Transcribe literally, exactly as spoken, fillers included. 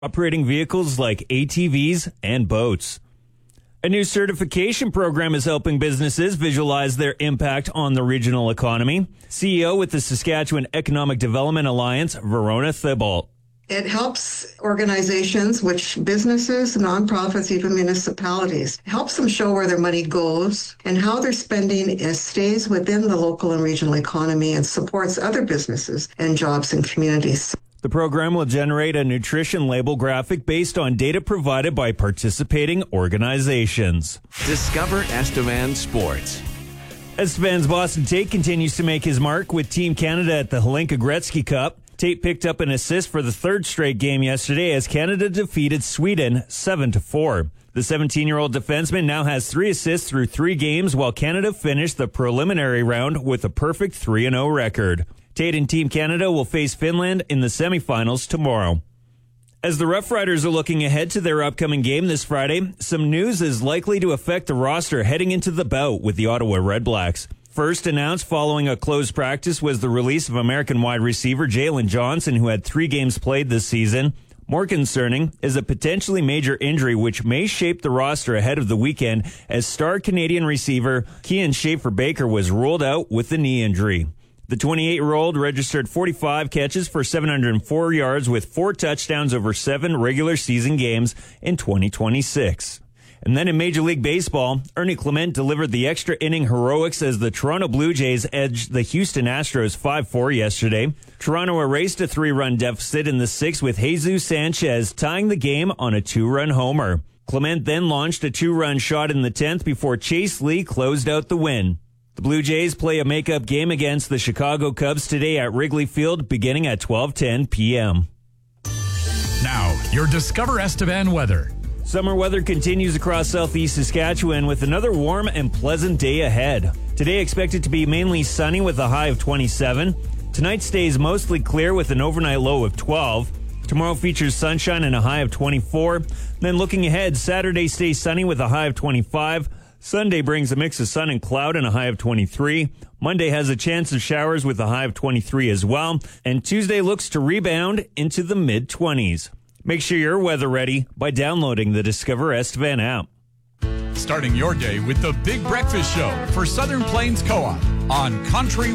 operating vehicles like A T Vs and boats. A new certification program is helping businesses visualize their impact on the regional economy. C E O with the Saskatchewan Economic Development Alliance, Verona Thibault. It helps organizations, which businesses, nonprofits, even municipalities, helps them show where their money goes and how their spending is, stays within the local and regional economy and supports other businesses and jobs and communities. The program will generate a nutrition label graphic based on data provided by participating organizations. Discover Estevan Sports. Estevan's Boston Tate continues to make his mark with Team Canada at the Hlinka Gretzky Cup. Tate picked up an assist for the third straight game yesterday as Canada defeated Sweden seven to four. The seventeen-year-old defenseman now has three assists through three games, while Canada finished the preliminary round with a perfect three and oh record. Tate and Team Canada will face Finland in the semifinals tomorrow. As the Rough Riders are looking ahead to their upcoming game this Friday, some news is likely to affect the roster heading into the bout with the Ottawa Redblacks. First announced following a closed practice was the release of American wide receiver Jalen Johnson, who had three games played this season. More concerning is a potentially major injury which may shape the roster ahead of the weekend, as star Canadian receiver Kian Schaefer-Baker was ruled out with a knee injury. The twenty-eight-year-old registered forty-five catches for seven hundred four yards with four touchdowns over seven regular season games in twenty twenty-six. And then in Major League Baseball, Ernie Clement delivered the extra inning heroics as the Toronto Blue Jays edged the Houston Astros five four yesterday. Toronto erased a three-run deficit in the sixth with Jesus Sanchez tying the game on a two-run homer. Clement then launched a two-run shot in the tenth before Chase Lee closed out the win. The Blue Jays play a makeup game against the Chicago Cubs today at Wrigley Field beginning at twelve ten p.m. Now, your Discover Estevan weather. Summer weather continues across southeast Saskatchewan with another warm and pleasant day ahead. Today expected to be mainly sunny with a high of twenty-seven. Tonight stays mostly clear with an overnight low of twelve. Tomorrow features sunshine and a high of twenty-four. Then looking ahead, Saturday stays sunny with a high of twenty-five. Sunday brings a mix of sun and cloud and a high of twenty-three. Monday has a chance of showers with a high of twenty-three as well. And Tuesday looks to rebound into the mid-twenties. Make sure you're weather ready by downloading the Discover Estevan app. Starting your day with the Big Breakfast Show for Southern Plains Co-op on Country